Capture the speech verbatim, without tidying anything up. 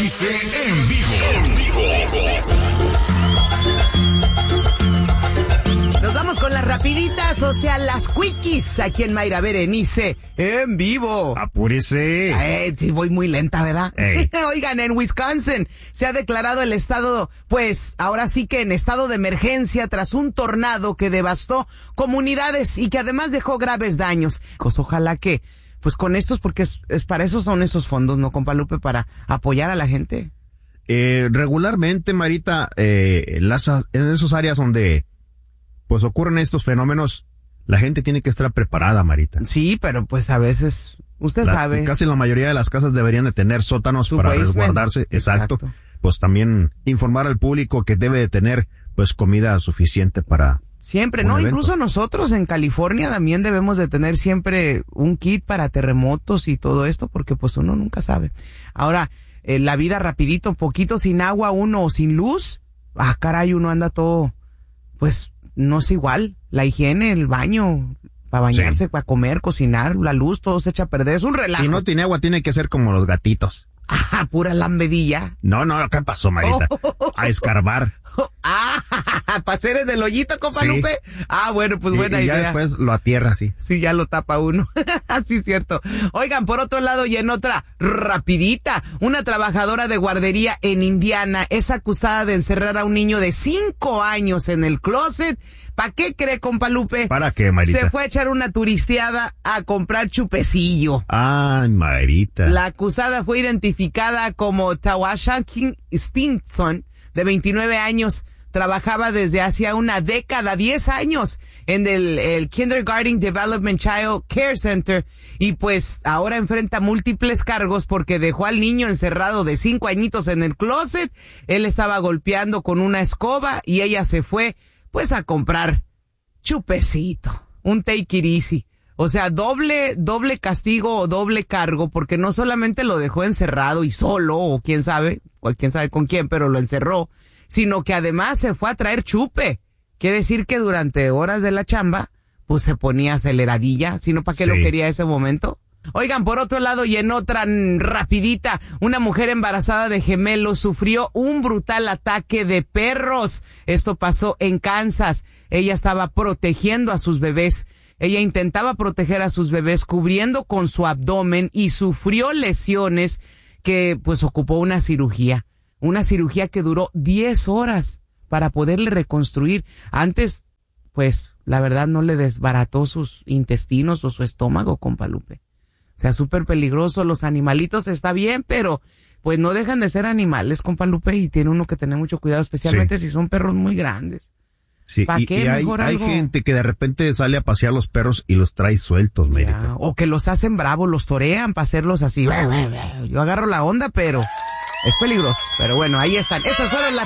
Berenice en vivo. En vivo. Nos vamos con las rapiditas, o sea, las quickies, aquí en Mayra Berenice en vivo. Apúrese. Eh, sí, voy muy lenta, ¿verdad? Ey. Oigan, en Wisconsin se ha declarado el estado, pues, ahora sí que en estado de emergencia tras un tornado que devastó comunidades y que además dejó graves daños. Pues ojalá que, pues con estos, porque es, es para eso son esos fondos, ¿no, compa Lupe? Para apoyar a la gente. Eh, regularmente, Marita, eh, en, las, en esas áreas donde pues ocurren estos fenómenos, la gente tiene que estar preparada, Marita. Sí, pero pues a veces, usted La, sabe. Casi la mayoría de las casas deberían de tener sótanos para basement. resguardarse. Exacto. Exacto. Pues también informar al público que debe de tener pues comida suficiente para Siempre, un ¿no? evento. Incluso nosotros en California también debemos de tener siempre un kit para terremotos y todo esto, porque pues uno nunca sabe. Ahora, eh, la vida rapidito, poquito sin agua uno o sin luz, ah, caray, uno anda todo, pues, no es igual. La higiene, el baño, para bañarse, Sí. para comer, cocinar, la luz, todo se echa a perder. Es un relajo. Si no tiene agua, tiene que ser como los gatitos. Ah, pura lambedilla. No, no, ¿qué pasó, Marita? A escarbar. Ah, para hacer el del hoyito, compa Sí. Lupe. Ah, bueno, pues Y- buena y ya idea. después lo atierra así. Sí, ya lo tapa uno. Sí, es cierto. Oigan, por otro lado y en otra rapidita, una trabajadora de guardería en Indiana es acusada de encerrar a un niño de cinco años en el closet. ¿Para qué cree, compa Lupe? ¿Para qué, Marita? Se fue a echar una turisteada a comprar chupecillo. Ay, Marita. La acusada fue identificada como Tawasha King Stinson, de veintinueve años. Trabajaba desde hacía una década, diez años, en el, el Kindergarten Development Child Care Center, y pues ahora enfrenta múltiples cargos porque dejó al niño encerrado de cinco añitos en el closet. Él estaba golpeando con una escoba y ella se fue pues a comprar chupecito, un take it easy. O sea, doble, doble castigo o doble cargo, porque no solamente lo dejó encerrado y solo, o quién sabe, o quién sabe con quién, pero lo encerró, sino que además se fue a traer chupe. Quiere decir que durante horas de la chamba, pues se ponía aceleradilla, sino para qué Sí. lo quería ese momento. Oigan, por otro lado y en otra mm, rapidita, una mujer embarazada de gemelos sufrió un brutal ataque de perros. Esto pasó en Kansas. Ella estaba protegiendo a sus bebés. Ella intentaba proteger a sus bebés cubriendo con su abdomen y sufrió lesiones que pues ocupó una cirugía. Una cirugía que duró diez horas para poderle reconstruir. Antes, pues, la verdad no le desbarató sus intestinos o su estómago, compa Lupe. O sea, súper peligroso. Los animalitos está bien, pero pues no dejan de ser animales, compa Lupe, y tiene uno que tener mucho cuidado, especialmente Sí. si son perros muy grandes. Sí, ¿Pa' y, qué? y hay, Mejor hay algo. gente que de repente sale a pasear los perros y los trae sueltos, Marita. Ya, o que los hacen bravos, los torean para hacerlos así. Yo agarro la onda, pero es peligroso. Pero bueno, ahí están. Estas fueron las